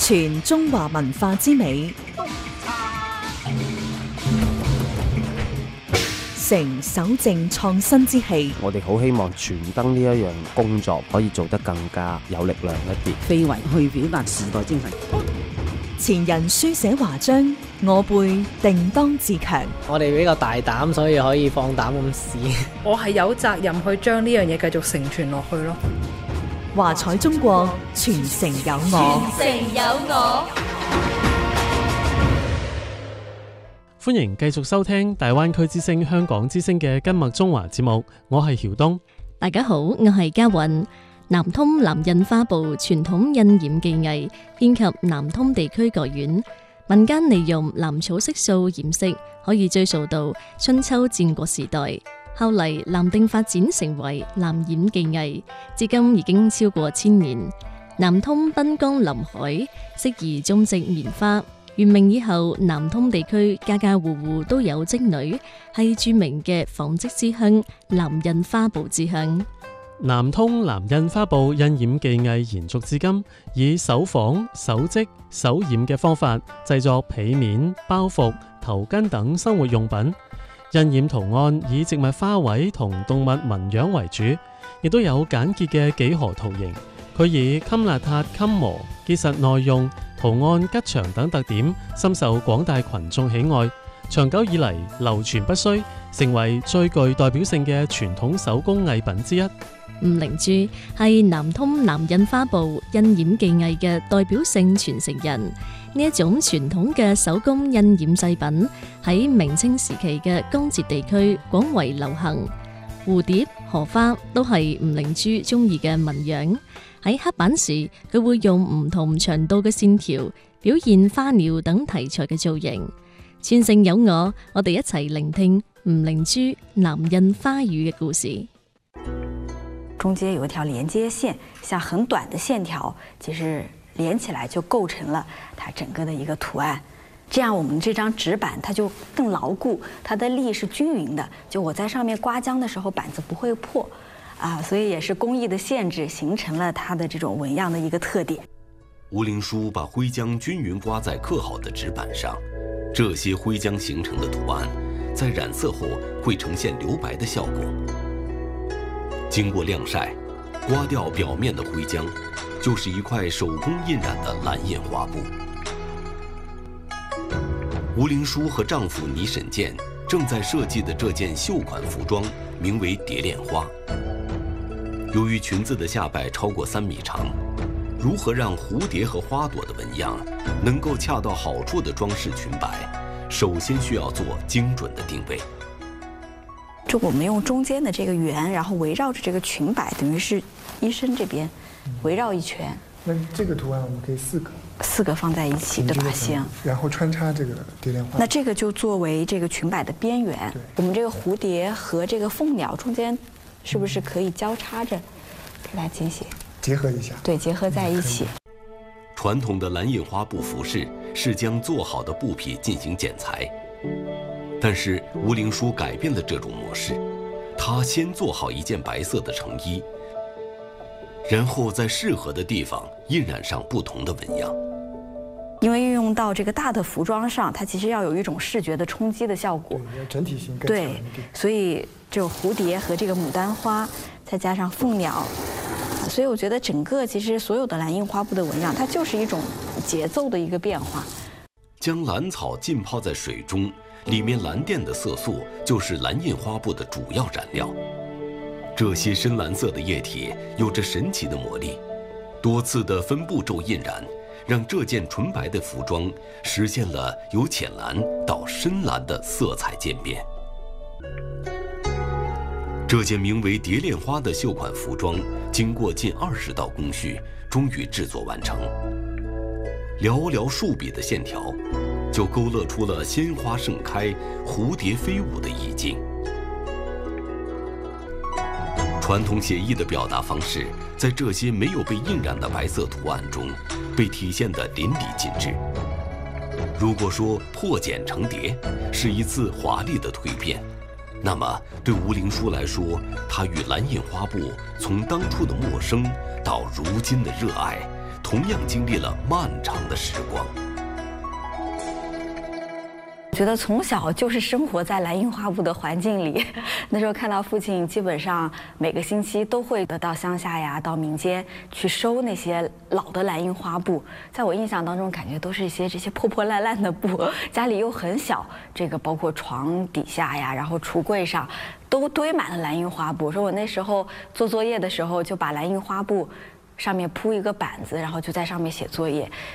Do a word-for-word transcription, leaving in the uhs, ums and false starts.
傳中華文化之美，成守正創新之氣。 我哋好希望傳燈呢一樣工作可以做得更加有力量一啲， 非遺去表達時代精神。 前人書寫華章，我輩定當自強。 我哋比較大膽，所以可以放膽咁試。 我係有責任去將呢樣嘢繼續承傳落去咯。 華彩中國，傳承有我。 傳承有我。 歡迎繼續收聽大灣區之聲、香港之聲嘅今麥中華節目，我係曉東。 大家好，我係嘉韻。南通南印花布傳統印染技藝，遍及南通地區各縣，民間利用藍草色素染色，可以追溯到春秋戰國時代。後嚟南定發展成為藍染技藝，至今已經超過千年。南通濱江臨海，適宜種植棉花。元明以後，南通地區家家戶戶都有織女，係著名嘅紡織之鄉、南印花布之鄉。 南通南印花布印染技藝延續至今，以手紡、手織、手染嘅方法製作被面、包袱、頭巾等生活用品。印染圖案以植物花卉同動物紋樣為主，亦都有簡潔嘅幾何圖形。佢以襟邋遢、襟磨、結實耐用、圖案吉祥等特點，深受廣大群眾喜愛。長久以嚟流傳不衰，成為最具代表性嘅傳統手工藝品之一。 吳靈珠係南通南印花布印染技藝嘅代表性傳承人。呢一種傳統嘅手工印染製品喺明清時期嘅江浙地區廣為流行。蝴蝶、荷花都係吳靈珠中意嘅紋樣。喺刻版時，佢會用唔同長度嘅線條表現花鳥等題材嘅造型。傳承有我，我哋一齊聆聽吳靈珠南印花語嘅故事。 中間有一條連接線，像很短的線條，其實連起來就構成了它整個的一個圖案。這樣我們這張紙板它就更牢固，它的力是均勻的，就我在上面刮漿的時候板子不會破啊，所以也是工藝的限制，形成了它的這種紋樣的一個特點。 吳靈書把灰漿均勻刮在刻好的紙板上，這些灰漿形成的圖案在染色後會呈現留白的效果。經過晾曬，刮掉表面的灰漿，就是一塊手工印染的藍印花布。吳靈書和丈夫倪沈健正在設計的這件繡款服裝名為蝶戀花。由於裙子的下擺超過三米長，如何讓蝴蝶和花朵的紋樣能夠恰到好處的裝飾裙擺，首先需要做精準的定位。 就我們用中間的這個圓，然後圍繞着這個裙擺，等於是衣身這邊圍繞一圈。 那這個圖案我們可以四個， 四個放在一起，對吧？行。 然後穿插這個蝶戀花。 那這個就作為這個裙擺的邊緣。我們這個蝴蝶和這個鳳鳥中間，是不是可以交叉着給它傾斜？ 結合一下。 對，結合在一起。 傳統的藍印花布服飾是將做好的布匹進行剪裁。但是吳靈書改變了這種模式，他先做好一件白色的成衣，然後在適合的地方印染上不同的紋樣。 因為運用到這個大的服裝上，它其實要有一種視覺的衝擊的效果， 對，整體性更強一點。 對，所以這蝴蝶和這個牡丹花，再加上鳳鳥，所以我覺得整個其實所有的藍印花布的紋樣，它就是一種節奏的一個變化。 將藍草浸泡在水中，裡面藍靛的色素就是藍印花布的主要染料。這些深藍色的液體有着神奇的魔力，多次的分步驟印染，讓這件純白的服裝實現了由淺藍到深藍的色彩漸變。這件名為蝶戀花的繡款服裝，經過近二十道工序，終於製作完成。寥寥數筆的線條，就勾勒出了鮮花盛開、蝴蝶飛舞的意境。傳統寫意的表達方式，在這些沒有被印染的白色圖案中，被體現得淋漓盡致。如果說破繭成蝶是一次華麗的蛻變，那麼對吳靈書來說，她與藍印花布從當初的陌生到如今的熱愛， 同样经历了漫长的时光。 觉得从小就是生活在蓝印花布的环境里，那时候看到父亲基本上每个星期都会得到乡下呀，到民间去收那些老的蓝印花布。在我印象当中，感觉都是一些这些破破烂烂的布，家里又很小，这个包括床底下呀，然后橱柜上都堆满了蓝印花布。说我那时候做作业的时候，就把蓝印花布上面铺一个板子，然后就在上面写作业。